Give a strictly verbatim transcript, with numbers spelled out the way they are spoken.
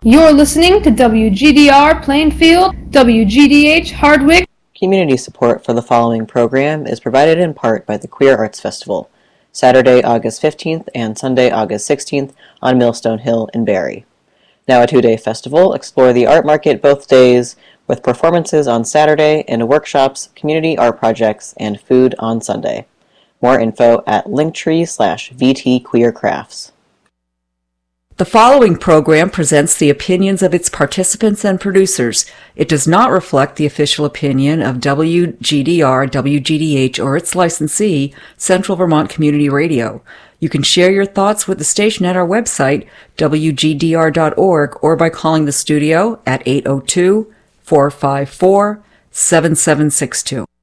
You're listening to W G D R Plainfield, W G D H Hardwick. Community support for the following program is provided in part by the Queer Arts Festival, Saturday, August fifteenth and Sunday, August sixteenth on Millstone Hill in Barre. Now a two-day festival, explore the art market both days with performances on Saturday and workshops, community art projects, and food on Sunday. More info at linktree slash vtqueercrafts. The following program presents the opinions of its participants and producers. It does not reflect the official opinion of W G D R, W G D H, or its licensee, Central Vermont Community Radio. You can share your thoughts with the station at our website, w g d r dot org, or by calling the studio at eight oh two, four five four, seven seven six two.